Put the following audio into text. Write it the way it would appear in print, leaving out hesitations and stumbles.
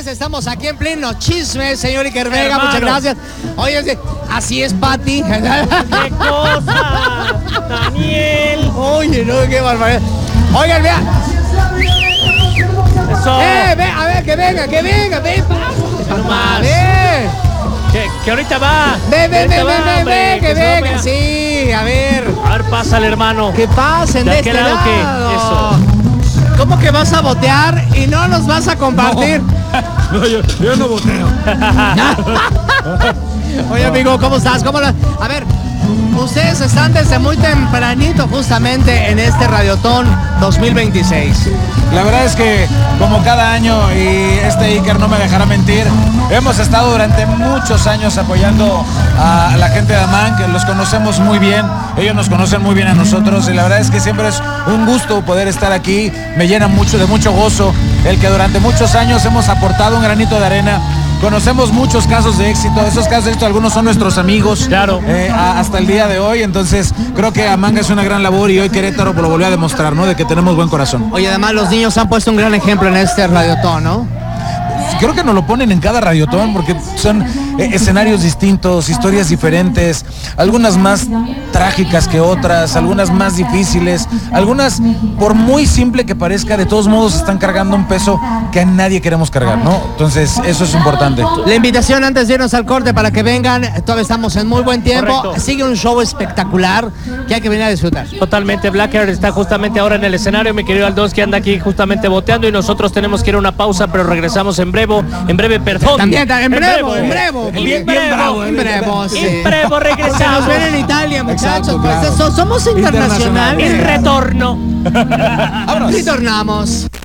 señores, estamos aquí en pleno chisme, señor Iker Vega, muchas gracias. Oye, así es, Pati. ¡Qué cosa! ¡Daniel! Oye, no, qué barbaridad. Oigan, vea. Eso. Ve, a ver, que venga, ven. Nomás. A ver. Que ahorita va. Ve, hombre, que se venga, vaya. sí, a ver. A ver, pásale, hermano. Que pasen de este aquel lado. ¿qué? Eso. ¿Cómo que vas a botear y no nos vas a compartir? No, yo no boteo. Oye, amigo, ¿cómo estás? A ver, ustedes están desde muy tempranito justamente en este Radiotón 2026. La verdad es que como cada año, y este Iker no me dejará mentir, hemos estado durante muchos años apoyando a la gente de Amán, que los conocemos muy bien, ellos nos conocen muy bien a nosotros, y la verdad es que siempre es un gusto poder estar aquí, me llena de mucho gozo el que durante muchos años hemos aportado un granito de arena. Conocemos muchos casos de éxito, esos casos de éxito algunos son nuestros amigos, claro, hasta el día de hoy, entonces creo que Amanga es una gran labor y hoy Querétaro lo volvió a demostrar, ¿no? De que tenemos buen corazón. Oye, además los niños han puesto un gran ejemplo en este Radiotón, ¿no? Creo que nos lo ponen en cada Radiotón porque son escenarios distintos, historias diferentes, algunas más trágicas que otras, algunas más difíciles, algunas, por muy simple que parezca, de todos modos están cargando un peso que a nadie queremos cargar, ¿no? Entonces eso es importante. La invitación antes de irnos al corte para que vengan, todavía estamos en muy buen tiempo. Correcto. Sigue un show espectacular que hay que venir a disfrutar. Totalmente, Blacker está justamente ahora en el escenario, mi querido Aldós, que anda aquí justamente boteando, y nosotros tenemos que ir a una pausa, pero regresamos en breve, perdón. También, en breve. Bien bravo, En breve, sí. En breve Porque regresamos. nos ven en Italia, muchachos. Exacto, Pues claro. somos internacionales. En retorno. Retornamos.